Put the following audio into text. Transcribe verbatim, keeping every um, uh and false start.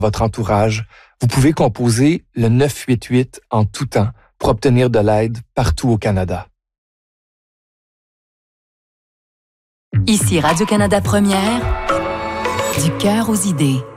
votre entourage, vous pouvez composer le neuf huit huit en tout temps pour obtenir de l'aide partout au Canada. Ici Radio-Canada Première, du cœur aux idées.